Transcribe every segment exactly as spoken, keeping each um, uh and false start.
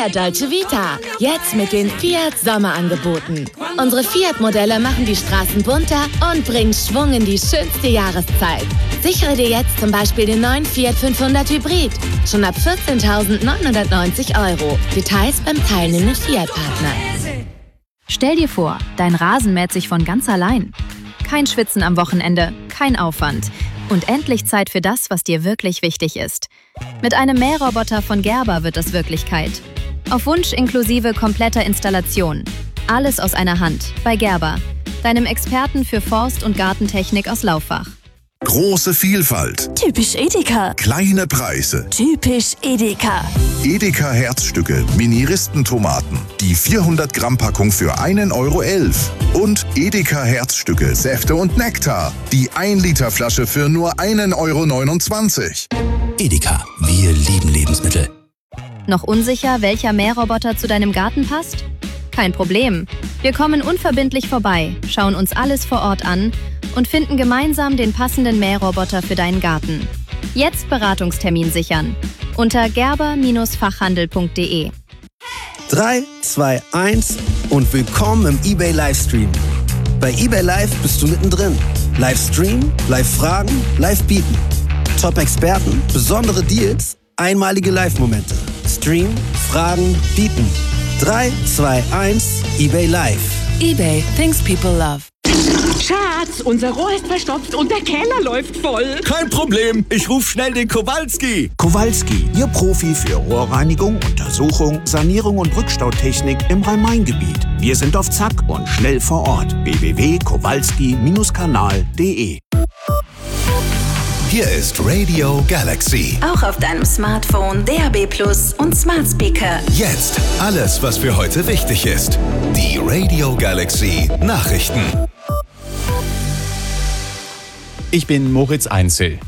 Fiat Dolce Vita. Jetzt mit den Fiat Sommerangeboten. Unsere Fiat-Modelle machen die Straßen bunter und bringen Schwung in die schönste Jahreszeit. Sichere dir jetzt zum Beispiel den neuen Fiat fünfhundert Hybrid. Schon ab vierzehntausendneunhundertneunzig Euro. Details beim teilnehmenden Fiat-Partner. Stell dir vor, dein Rasen mäht sich von ganz allein. Kein Schwitzen am Wochenende, kein Aufwand. Und endlich Zeit für das, was dir wirklich wichtig ist. Mit einem Mähroboter von Gerber wird das Wirklichkeit. Auf Wunsch inklusive kompletter Installation. Alles aus einer Hand, bei Gerber, deinem Experten für Forst- und Gartentechnik aus Laufach. Große Vielfalt. Typisch Edeka. Kleine Preise. Typisch Edeka. Edeka Herzstücke, Mini-Ristentomaten. Die vierhundert Gramm Packung für einen Euro elf. Und Edeka Herzstücke, Säfte und Nektar. Die ein Liter Flasche für nur einen Euro neunundzwanzig. Edeka, wir lieben Lebensmittel. Noch unsicher, welcher Mähroboter zu deinem Garten passt? Kein Problem. Wir kommen unverbindlich vorbei, schauen uns alles vor Ort an und finden gemeinsam den passenden Mähroboter für deinen Garten. Jetzt Beratungstermin sichern unter gerber Fachhandel punkt de. drei, zwei, eins und willkommen im eBay Livestream. Bei eBay Live bist du mittendrin. Livestream, Live-Fragen, Live-Bieten. Top-Experten, besondere Deals, einmalige Live-Momente. Stream, Fragen, Bieten. drei, zwei, eins, eBay Live. eBay, things people love. Schatz, unser Rohr ist verstopft und der Keller läuft voll. Kein Problem, ich rufe schnell den Kowalski. Kowalski, Ihr Profi für Rohrreinigung, Untersuchung, Sanierung und Rückstautechnik im Rhein-Main-Gebiet. Wir sind auf Zack und schnell vor Ort. w w w punkt kowalski kanal punkt de. Hier ist Radio Galaxy. Auch auf deinem Smartphone, D A B Plus und Smart Speaker. Jetzt alles, was für heute wichtig ist. Die Radio Galaxy Nachrichten. Ich bin Moritz Einzel.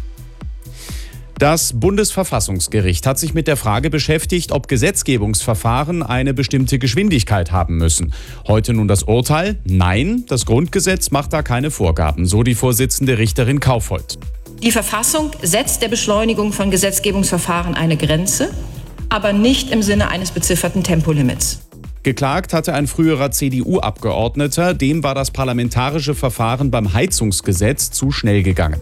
Das Bundesverfassungsgericht hat sich mit der Frage beschäftigt, ob Gesetzgebungsverfahren eine bestimmte Geschwindigkeit haben müssen. Heute nun das Urteil: Nein, das Grundgesetz macht da keine Vorgaben, so die Vorsitzende Richterin Kaufhold. Die Verfassung setzt der Beschleunigung von Gesetzgebungsverfahren eine Grenze, aber nicht im Sinne eines bezifferten Tempolimits. Geklagt hatte ein früherer C D U-Abgeordneter, dem war das parlamentarische Verfahren beim Heizungsgesetz zu schnell gegangen.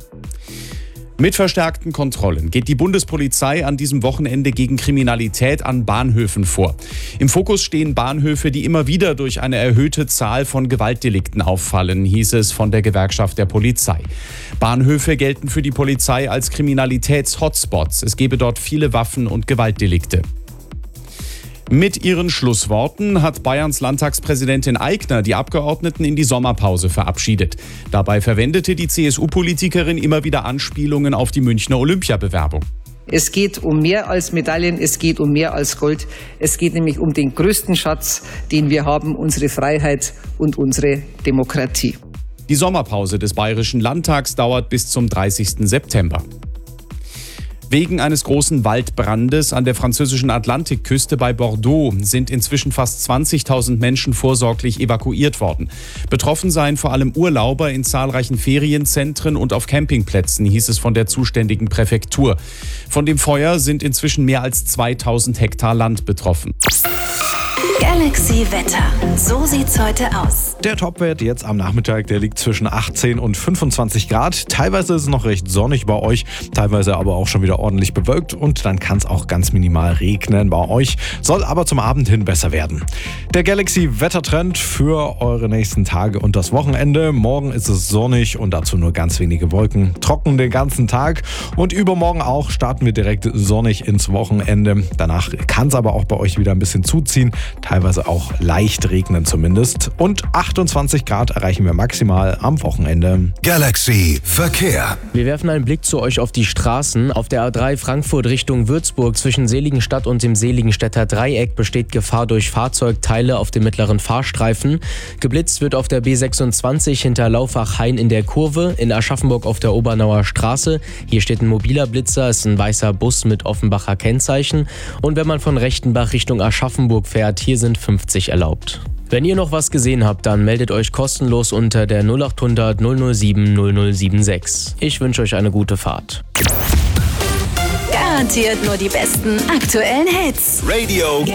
Mit verstärkten Kontrollen geht die Bundespolizei an diesem Wochenende gegen Kriminalität an Bahnhöfen vor. Im Fokus stehen Bahnhöfe, die immer wieder durch eine erhöhte Zahl von Gewaltdelikten auffallen, hieß es von der Gewerkschaft der Polizei. Bahnhöfe gelten für die Polizei als Kriminalitäts-Hotspots. Es gebe dort viele Waffen- und Gewaltdelikte. Mit ihren Schlussworten hat Bayerns Landtagspräsidentin Aigner die Abgeordneten in die Sommerpause verabschiedet. Dabei verwendete die C S U-Politikerin immer wieder Anspielungen auf die Münchner Olympiabewerbung. Es geht um mehr als Medaillen, es geht um mehr als Gold. Es geht nämlich um den größten Schatz, den wir haben, unsere Freiheit und unsere Demokratie. Die Sommerpause des Bayerischen Landtags dauert bis zum dreißigsten September. Wegen eines großen Waldbrandes an der französischen Atlantikküste bei Bordeaux sind inzwischen fast zwanzigtausend Menschen vorsorglich evakuiert worden. Betroffen seien vor allem Urlauber in zahlreichen Ferienzentren und auf Campingplätzen, hieß es von der zuständigen Präfektur. Von dem Feuer sind inzwischen mehr als zweitausend Hektar Land betroffen. Galaxy Wetter. So sieht's heute aus. Der Topwert jetzt am Nachmittag, der liegt zwischen achtzehn und fünfundzwanzig Grad. Teilweise ist es noch recht sonnig bei euch, teilweise aber auch schon wieder ordentlich bewölkt und dann kann es auch ganz minimal regnen bei euch, soll aber zum Abend hin besser werden. Der Galaxy Wettertrend für eure nächsten Tage und das Wochenende. Morgen ist es sonnig und dazu nur ganz wenige Wolken. Trocken den ganzen Tag und übermorgen auch starten wir direkt sonnig ins Wochenende. Danach kann es aber auch bei euch wieder ein bisschen zuziehen. Teilweise auch leicht regnen zumindest. Und achtundzwanzig Grad erreichen wir maximal am Wochenende. Galaxy Verkehr. Wir werfen einen Blick zu euch auf die Straßen. Auf der A drei Frankfurt Richtung Würzburg zwischen Seligenstadt und dem Seligenstädter Dreieck besteht Gefahr durch Fahrzeugteile auf dem mittleren Fahrstreifen. Geblitzt wird auf der B sechsundzwanzig hinter Laufach-Hain in der Kurve. In Aschaffenburg auf der Obernauer Straße. Hier steht ein mobiler Blitzer, ist ein weißer Bus mit Offenbacher Kennzeichen. Und wenn man von Rechtenbach Richtung Aschaffenburg fährt, hier sind fünfzig erlaubt. Wenn ihr noch was gesehen habt, dann meldet euch kostenlos unter der null acht hundert null null sieben null null sieben sechs. Ich wünsche euch eine gute Fahrt. Garantiert nur die besten aktuellen Hits. Radio